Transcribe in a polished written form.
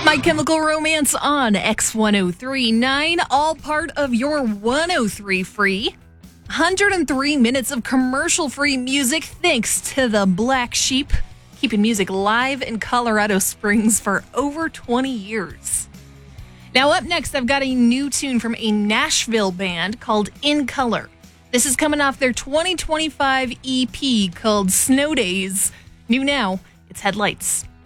My Chemical Romance on X1039, all part of your 103 free. 103 minutes of commercial-free music thanks to the Black Sheep, keeping music live in Colorado Springs for over 20 years. Now up next, I've got a new tune from a Nashville band called In Color. This is coming off their 2025 EP called Snow Days. New now, it's Headlights.